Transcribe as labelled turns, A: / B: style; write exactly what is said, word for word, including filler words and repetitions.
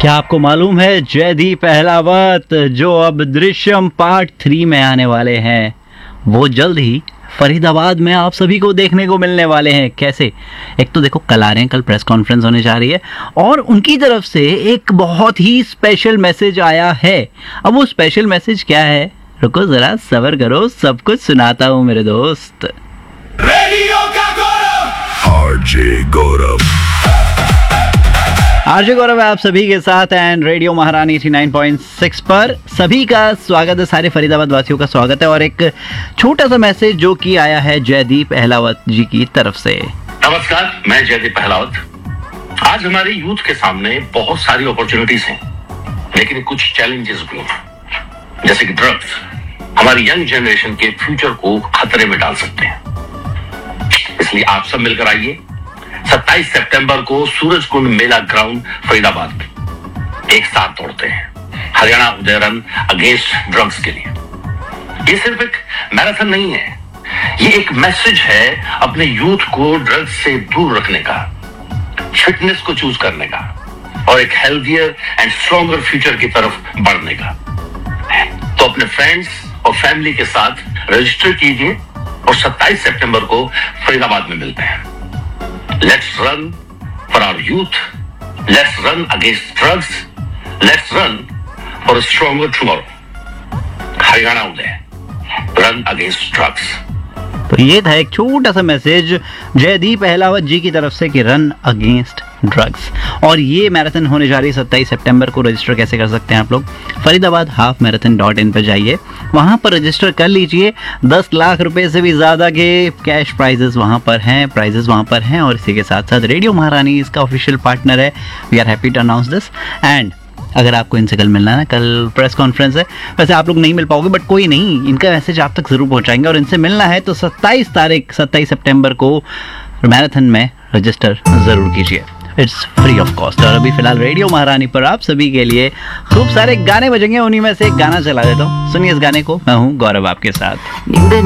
A: क्या आपको मालूम है जयदीप अहलावत जो अब दृश्यम पार्ट थ्री में आने वाले हैं वो जल्द ही फरीदाबाद में आप सभी को देखने को मिलने वाले हैं। कैसे? एक तो देखो कल आ रहे हैं, कल प्रेस कॉन्फ्रेंस होने जा रही है और उनकी तरफ से एक बहुत ही स्पेशल मैसेज आया है। अब वो स्पेशल मैसेज क्या है, रुको जरा सब्र करो, सब कुछ सुनाता हूँ मेरे दोस्त।
B: रेडियो का गौरव आरजे गौरव
A: आरजे गौरव है आप सभी के साथ एंड रेडियो महारानी नवासी पॉइंट सिक्स पर सभी का स्वागत है, सारे फरीदाबाद वासियों का स्वागत है। और एक छोटा सा मैसेज जो कि आया है जयदीप अहलावत जी की तरफ से।
C: नमस्कार, मैं जयदीप अहलावत। आज हमारे यूथ के सामने बहुत सारी अपॉर्चुनिटीज हैं, लेकिन कुछ चैलेंजेस भी हैं, जैसे कि ड्रग्स हमारी यंग जनरेशन के फ्यूचर को खतरे में डाल सकते हैं। इसलिए आप सब मिलकर आइए सत्ताईस सितंबर को सूरज कुंड मेला ग्राउंड फरीदाबाद में एक साथ दौड़ते हैं हरियाणा उदय रन अगेंस्ट ड्रग्स के लिए। ये सिर्फ एक मैराथन नहीं है, ये एक मैसेज है अपने यूथ को ड्रग्स से दूर रखने का, फिटनेस को चूज करने का और एक हेल्थियर एंड स्ट्रॉन्गर फ्यूचर की तरफ बढ़ने का। तो अपने फ्रेंड्स और फैमिली के साथ रजिस्टर कीजिए और सत्ताईस सितंबर को फरीदाबाद में मिलते हैं। Let's run for our youth. Let's run against drugs. Let's run for a stronger tomorrow. Haryana Uday, run against drugs.
A: तो ये था एक छोटा सा मैसेज जयदीप अहलावत जी की तरफ से कि रन अगेंस्ट ड्रग्स। और ये मैराथन होने जा रही है सत्ताईस सितंबर को। रजिस्टर कैसे कर सकते हैं आप लोग? Faridabad half marathon dot in पर जाइए, वहाँ पर रजिस्टर कर लीजिए। दस लाख रुपए से भी ज़्यादा के कैश प्राइजेस वहाँ पर हैं प्राइजेस वहाँ पर हैं और इसी के साथ साथ रेडियो महारानी इसका ऑफिशियल पार्टनर है। We are happy to announce this. And अगर आपको इनसे कल मिलना है ना, कल प्रेस कॉन्फ्रेंस है, वैसे आप लोग नहीं मिल पाओगे बट कोई नहीं, इनका मैसेज आप तक ज़रूर पहुंचाएंगे। और इनसे मिलना है तो सत्ताईस तारीख सत्ताईस सितंबर को मैराथन में रजिस्टर ज़रूर कीजिए। It's free of cost. और अभी फिलहाल रेडियो महारानी पर आप सभी के लिए खूब सारे गाने बजेंगे, उन्हीं में से एक गाना चला देता हूँ, सुनिए इस गाने को। मैं हूँ गौरव आपके साथ।